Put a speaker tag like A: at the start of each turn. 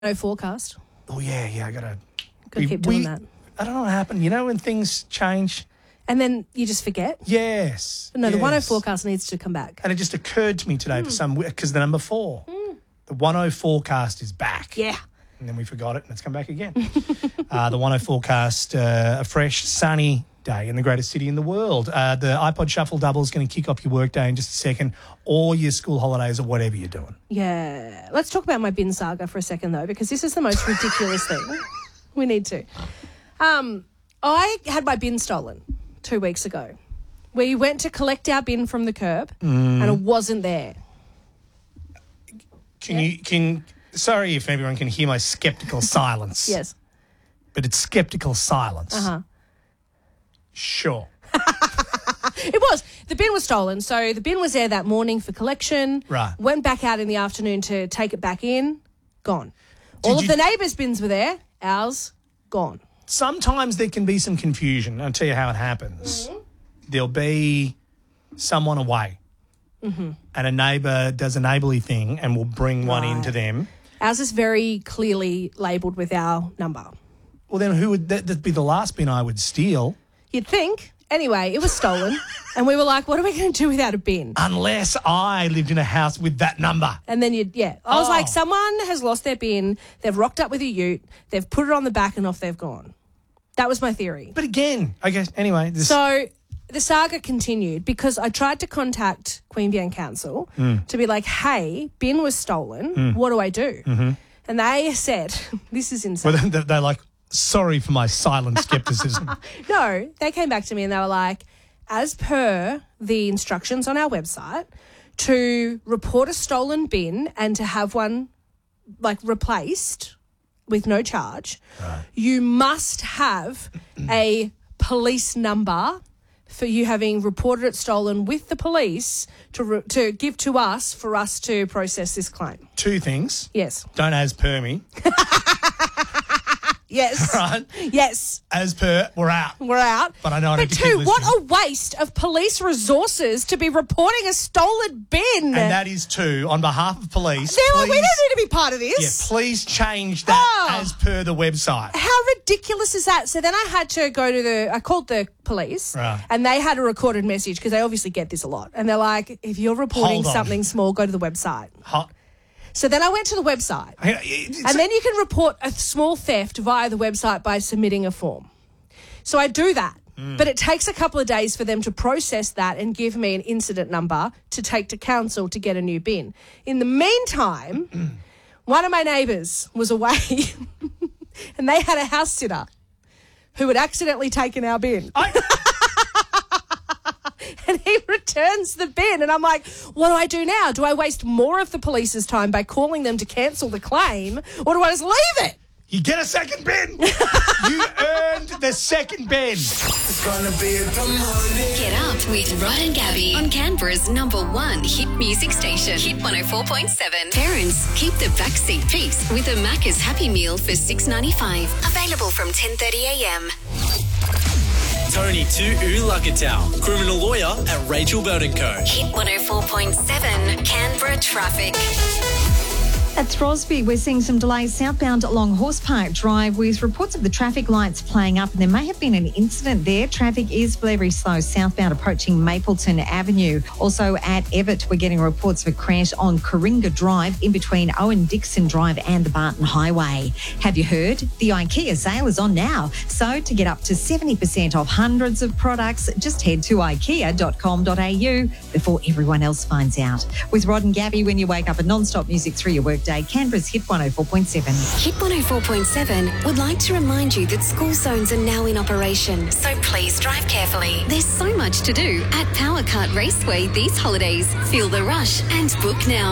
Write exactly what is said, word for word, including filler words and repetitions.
A: No forecast.
B: Oh, yeah, yeah, I got to...
A: Got to keep doing that.
B: I don't know what happened. You know when things change?
A: And then you just forget?
B: Yes.
A: But no,
B: yes.
A: the one oh forecast needs to come back.
B: And it just occurred to me today
A: mm.
B: for some... Because the number four, mm. the one oh forecast is back.
A: Yeah.
B: And then we forgot it and it's come back again. uh, the one oh forecast, uh, a fresh, sunny day in the greatest city in the world. Uh, the iPod Shuffle Double is going to kick off your workday in just a second, or your school holidays or whatever you're doing.
A: Yeah. Let's talk about my bin saga for a second, though, because this is the most ridiculous thing. We need to. Um, I had my bin stolen two weeks ago. We went to collect our bin from the curb mm. and it wasn't there.
B: Can yeah. you... can? Sorry if everyone can hear my sceptical silence.
A: Yes.
B: But it's sceptical silence.
A: Uh-huh.
B: Sure.
A: It was. The bin was stolen. So the bin was there that morning for collection.
B: Right.
A: Went back out in the afternoon to take it back in. Gone.
B: Did
A: All of
B: you...
A: the neighbours' bins were there. Ours, gone.
B: Sometimes there can be some confusion. I'll tell you how it happens. Mm-hmm. There'll be someone away mm-hmm. and a neighbour does a neighbourly thing and will bring one
A: right.
B: into them.
A: Ours is very clearly labelled with our number.
B: Well, then who would that that'd be the last bin I would steal?
A: You'd think. Anyway, it was stolen. And we were like, what are we going to do without a bin?
B: Unless I lived in a house with that number.
A: And then you'd, yeah. I was
B: oh.
A: like, someone has lost their bin. They've rocked up with a ute. They've put it on the back and off they've gone. That was my theory.
B: But again, I guess, anyway. This...
A: So the saga continued because I tried to contact Queanbeyan Council mm. to be like, hey, bin was stolen. Mm. What do I do? Mm-hmm. And they said, this is insane.
B: Well, they're like, sorry for my silent scepticism.
A: No, they came back to me and they were like, as per the instructions on our website, to report a stolen bin and to have one like replaced with no charge, right. you must have a police number for you having reported it stolen with the police to re- to give to us for us to process this claim.
B: Two things.
A: Yes.
B: Don't as per me.
A: Yes.
B: Right?
A: Yes.
B: As per, we're out.
A: We're out.
B: But I know I
A: But
B: need to
A: two,
B: keep
A: what
B: listening.
A: a waste of police resources to be reporting a stolen bin.
B: And that is two, on behalf of police.
A: They're like,
B: please,
A: we don't need to be part of this.
B: Yeah, please change that
A: Oh.
B: as per the website.
A: How ridiculous is that? So then I had to go to the, I called the police
B: Right.
A: and they had a recorded message because they obviously get this a lot. And they're like, if you're reporting
B: Hold on.
A: something small, go to the website.
B: Hot.
A: So then I went to the website. And then you can report a small theft via the website by submitting a form. So I do that. Mm. But it takes a couple of days for them to process that and give me an incident number to take to council to get a new bin. In the meantime, one of my neighbours was away and they had a house sitter who had accidentally taken our bin.
B: I-
A: And he returns the bin. And I'm like, what do I do now? Do I waste more of the police's time by calling them to cancel the claim, or do I just leave it?
B: You get a second bin. You earned the second bin.
C: It's gonna be a good morning.
D: Get up with Rod and Gabby on Canberra's number one hit music station, Hit one oh four point seven. Parents, keep the backseat peace with a Macca's Happy Meal for six ninety-five. Available from ten thirty a m.
E: Tony to Ulagatal, criminal lawyer at Rachel Burton Co.
D: Hit one oh four point seven, Canberra traffic.
F: At Throsby, we're seeing some delays southbound along Horse Park Drive with reports of the traffic lights playing up, and there may have been an incident there. Traffic is very slow southbound approaching Mapleton Avenue. Also at Everett, we're getting reports of a crash on Coringa Drive in between Owen Dixon Drive and the Barton Highway. Have you heard? The IKEA sale is on now. So to get up to seventy percent off hundreds of products, just head to ikea dot com dot a u before everyone else finds out. With Rod and Gabby, when you wake up, a non-stop music through your workday. Canberra's Hit one oh four point seven.
D: Hit one oh four point seven would like to remind you that school zones are now in operation, so please drive carefully. There's so much to do at Power Kart Raceway these holidays. Feel the rush and book now.